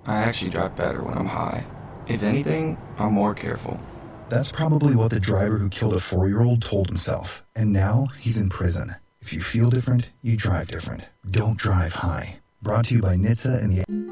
I actually drive better when I'm high. If anything, I'm more careful. That's probably what the driver who killed a 4-year-old told himself, and now he's in prison. If you feel different, you drive different. Don't drive high. Brought to you by NHTSA and the...